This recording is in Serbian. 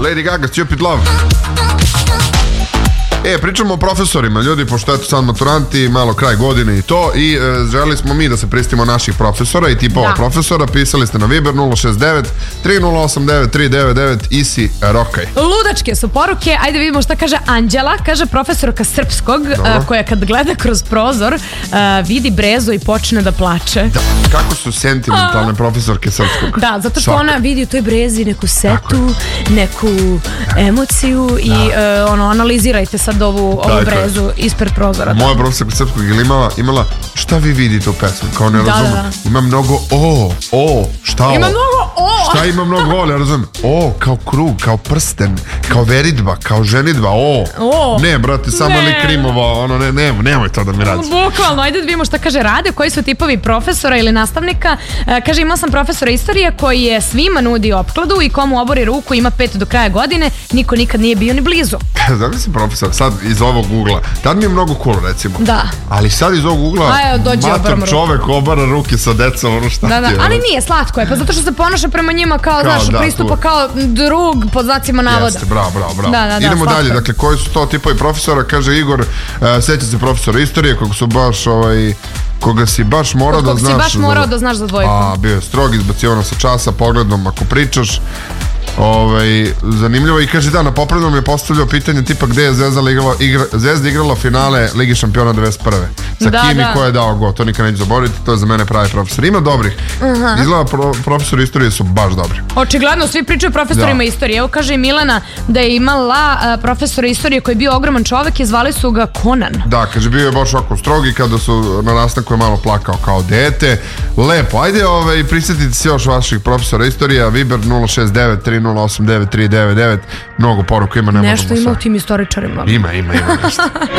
Lady Gaga, Stupid Love. Pričamo o profesorima, ljudi, pošto eto sad maturanti, malo kraj godine i to, i želeli smo mi da se pristimo naših profesora i tipova profesora. Pisali ste na Viber 069 3089 399 Isi Rokaj. Ludačke su poruke, ajde vidimo šta kaže Anđela. Kaže profesorka srpskog, koja kad gleda kroz prozor vidi brezu i počne da plače. Da, kako su sentimentalne profesorke srpskog. Da, zato što ona vidi u toj brezi neku setu, neku emociju i analizirajte sad ovu brezu ispred prozora. Moja profesorka srpskog je imala šta vi vidite u pesmu, kao ne razumem. Ima mnogo šta ovo? Ima mnogo Šta ima mnogo ne razumem. Kao krug, kao prsten, kao veridba, kao ženidba, Ne, brate, samo li krimova, nemoj to da mi radi. Bukvalno, ajde da vidimo šta kaže Rade, koji su tipovi profesora ili nastavnika. Kaže, imao sam profesora istorije koji je svima nudi opkladu i komu obori ruku ima 5 do kraja godine, niko nikad nije bio ni blizu. Znam si profesor, sad iz ovog ugla, tad mi je mnogo cool recimo. Da. Ali sad iz ovog ugla, mator čovek obara ruke sa decom, ono šta ti je. Ali nije, slatko je, pa zato što se ponaša prema njima kao, znaš, pristupa kao drug pod znacima navoda. Jeste, bravo. Idemo dalje, dakle, koji su to tipovi profesora, kaže Igor, sjeća se profesora istorije, koga si baš morao da znaš za dvojku. Bio je strog, izbacivano sa časa, pogledom ako pričaš. Zanimljivo, i kaže na popravnom je postavljao pitanje tipa gde je Zvezda igrala finale Ligi šampiona 91. Sa kim i ko je dao go, to nikad neću zaboraviti, to je za mene pravi profesor. Ima dobrih, izgleda profesori istorije su baš dobri. Očigledno, svi pričaju o profesorima istorije. Evo kaže i Milana da je imala profesora istorije koji je bio ogroman čovek i zvali su ga Konan. Da, kaže bio je baš ovako strog i kada su na nastanku je malo plakao kao dete. Lepo, ajde prisjetite se još vaših profesora istorije, Viber 069 3089 399, mnogo poruka ima. Nešto ima u tim istoričarima. Ima nešto.